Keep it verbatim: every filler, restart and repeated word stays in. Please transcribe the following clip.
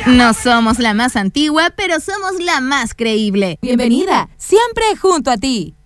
No somos la más antigua, pero somos la más creíble. Bienvenida, siempre junto a ti.